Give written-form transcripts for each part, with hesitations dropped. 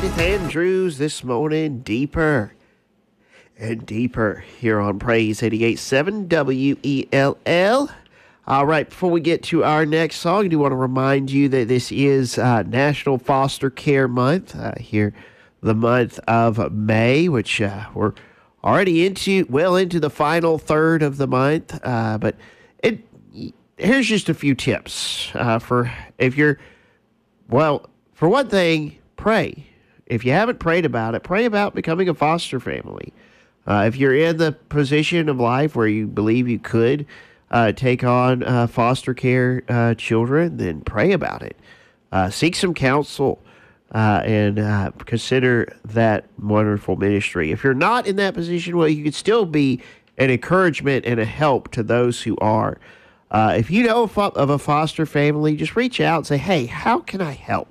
Meredith Andrews this morning, deeper and deeper here on Praise 88.7 WELL. All right, before we get to our next song, I do want to remind you that this is National Foster Care Month here, the month of May, which we're already into the final third of the month. But here's just a few tips for if you're, well, for one thing, pray. If you haven't prayed about it, pray about becoming a foster family. If you're in the position of life where you believe you could take on foster care children, then pray about it. Seek some counsel and consider that wonderful ministry. If you're not in that position, well, you could still be an encouragement and a help to those who are. If you know of a foster family, just reach out and say, hey, how can I help?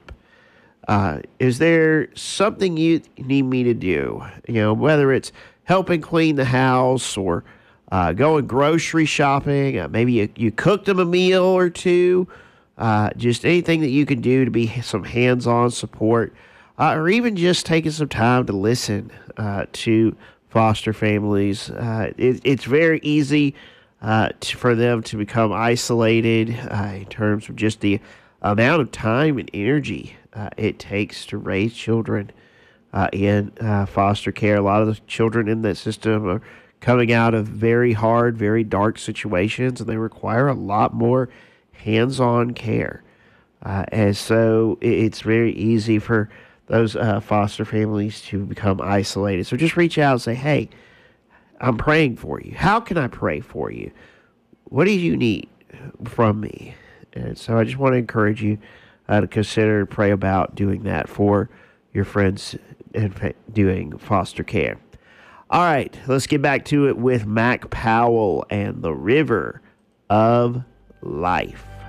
Is there something you need me to do? You know, whether it's helping clean the house or going grocery shopping, maybe you cooked them a meal or two, just anything that you can do to be some hands-on support, or even just taking some time to listen to foster families. It's very easy for them to become isolated in terms of just the amount of time and energy it takes to raise children in foster care. A lot of the children in that system are coming out of very hard, very dark situations, and they require a lot more hands-on care. And so it's very easy for those foster families to become isolated. So just reach out and say, hey, I'm praying for you. How can I pray for you? What do you need from me? And so I just want to encourage you to consider, pray about doing that for your friends and doing foster care. All right, let's get back to it with Mac Powell and the River of Life.